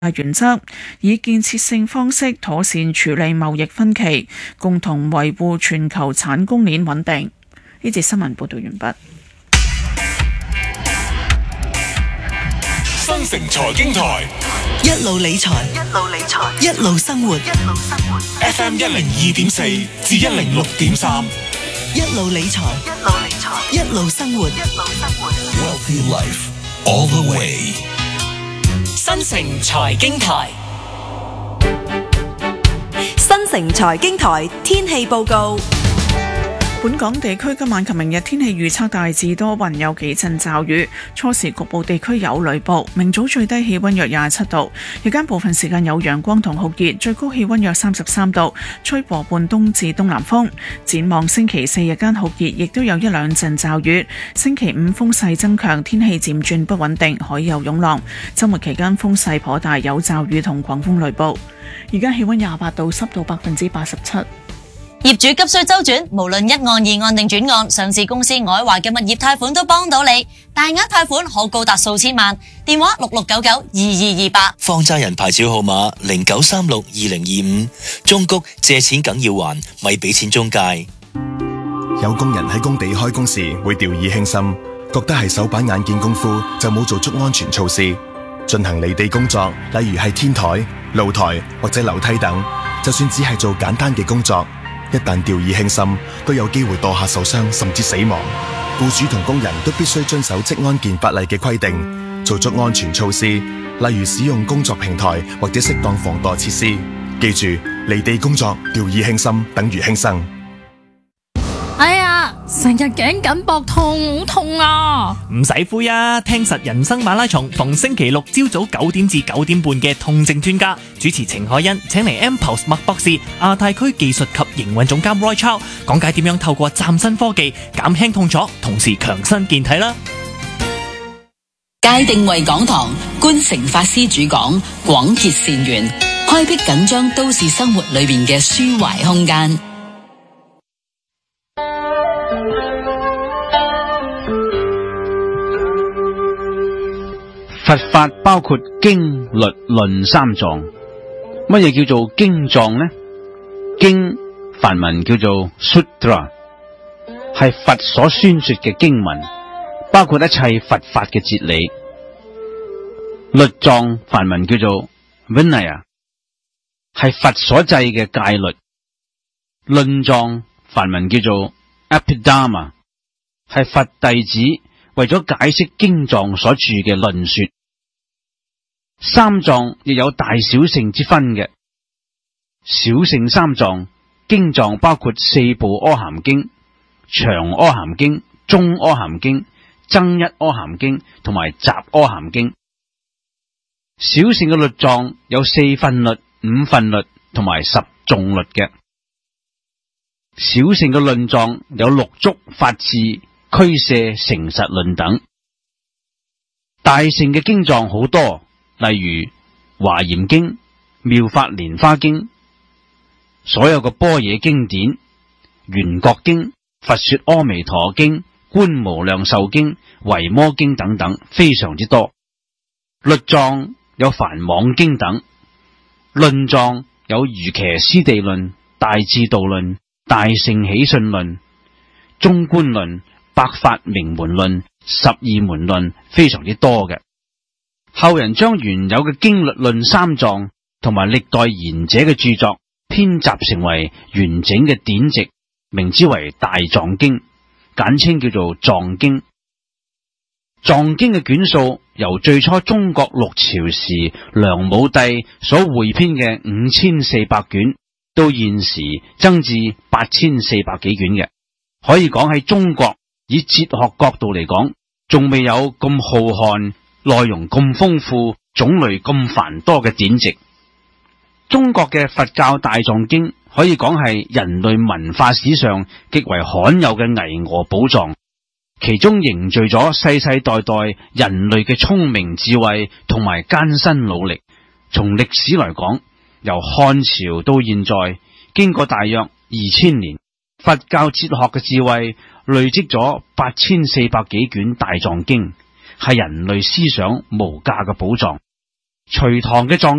原則，以建設性方式妥善處理貿易分歧，共同維護全球產供鏈穩定。呢節新聞報道完畢。 新城財經台一路理財，一路生活。 FM 102.4至106.3， 一路理財，一路生活。 Wealthy Life all the way。 新城財經台， 新城財經台天氣報告。 本港地區今晚及明日天氣預測大致多雲，有幾陣驟雨，初時局部地區有雷暴。明早最低氣溫約27度，日間部分時間有陽光同酷熱，最高氣溫約33度，吹和緩東至東南風。展望星期四日間酷熱，亦都有一兩陣驟雨。星期五風勢增強，天氣漸轉不穩定，海有湧浪。週末期間風勢頗大，有驟雨同狂風雷暴。而家氣溫28度，濕度87%。 業主急需周轉，無論一案、二案定轉案，上市公司愛華嘅物業貸款都幫到你，大額貸款可高達數千萬。電話66992228。 放債人牌照號碼09362025。中谷借錢梗要還，咪俾錢中介。 有工人喺工地開工時會掉以輕心，覺得係手板眼見功夫，就冇做足安全措施。進行離地工作，例如係天台、露台或者樓梯等，就算只係做簡單嘅工作，一旦掉以輕心，都有機會墮下受傷甚至死亡。僱主同工人都必須遵守職安健法例嘅規定，做足安全措施，例如使用工作平台或者適當防墮設施。記住，離地工作掉以輕心等於輕生。 哎呀，成日頸緊膊痛，好痛啊！ 唔使灰啊，聽實人生馬拉松，逢星期六朝早9點至9點半嘅痛症專家主持程海欣，請嚟 Mpulse 麥博士、亞太區技術及營運總監 Roy Chow 講解點樣透過嶄新科技減輕痛楚，同時強身健體啦。 界定為講堂，觀誠法師主講，廣結善緣，開闢緊張都市生活裏邊嘅抒懷空間。 佛法包括經、律、論三藏。乜嘢叫做經藏呢？經梵文叫做 Sutra， 係佛所宣說嘅經文，包括一切佛法嘅哲理。律藏梵文叫做 Vinaya， 係佛所制嘅戒律。論藏梵文叫做 Abhidhamma， 係佛弟子為咗解釋經藏所著嘅論說。三藏亦有大小乘之分嘅。小乘三藏，經藏包括四部阿含經、長阿含經、中阿含經、增一阿含經同埋雜阿含經。小乘嘅律藏有4分律、5分律同埋10頌律嘅。小乘嘅論藏有六足、法治、俱舍、誠實論等。大乘嘅經藏好多，例如華嚴經、妙法蓮華經，所有嘅般若經典、圓覺經、佛說阿彌陀經、觀無量壽經、維摩經等等，非常之多。律藏有梵網經等。論藏有瑜伽師地論、大智度論、大乘起信論、中觀論、百法明門論、十二門論，非常之多嘅。後人將原有嘅經律論三藏同埋歷代賢者嘅著作編集成為完整嘅典籍，名之為大藏經，簡稱叫做藏經。藏經嘅卷數由最初中國六朝時梁武帝所匯編嘅5400卷，到現時增至8400幾卷嘅，可以講喺中國以哲學角度嚟講，仲未有咁浩瀚、內容咁豐富、種類咁繁多嘅典籍。中國嘅佛教大藏經可以講係人類文化史上極為罕有嘅巍峨寶藏，其中凝聚咗世世代代人類嘅聰明智慧同埋艱辛努力。從歷史來講，由漢朝到現在，經過大約2000年，佛教哲學嘅智慧累積咗8400幾卷大藏經，係人類思想無價嘅寶藏。隋唐嘅藏